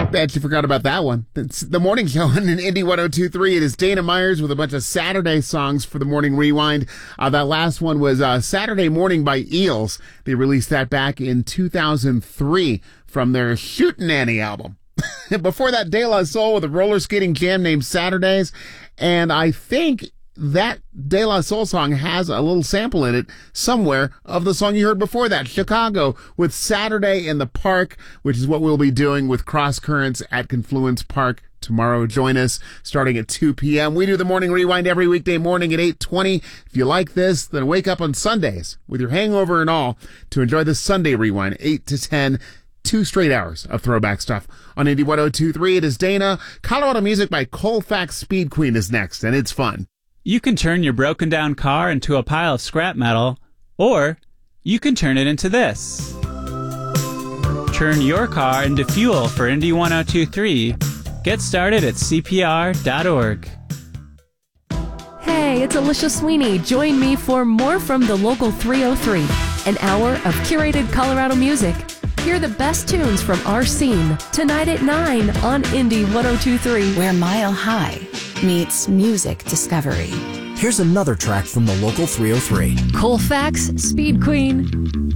Bet you forgot about that one. It's the morning show on Indie 102.3. It is Dana Myers with a bunch of Saturday songs for the morning rewind. That last one was Saturday Morning by Eels. They released that back in 2003 from their Shootin' Annie album. Before that, De La Soul with a roller skating jam named Saturdays. And I think that De La Soul song has a little sample in it somewhere of the song you heard before that, Chicago, with Saturday in the Park, which is what we'll be doing with Cross Currents at Confluence Park tomorrow. Join us starting at 2 p.m. We do the morning rewind every weekday morning at 8:20. If you like this, then wake up on Sundays with your hangover and all to enjoy the Sunday rewind, 8 to 10. 2 straight hours of throwback stuff on Indie 102.3. It is Dana. Colorado music by Colfax Speed Queen is next, and it's fun. You can turn your broken down car into a pile of scrap metal, or you can turn it into this. Turn your car into fuel for Indie 102.3. Get started at CPR.org. Hey, it's Alicia Sweeney. Join me for more from the Local 303, an hour of curated Colorado music. Hear the best tunes from our scene tonight at 9 on Indie 102.3. Where Mile High meets music discovery. Here's another track from the Local 303. Colfax Speed Queen.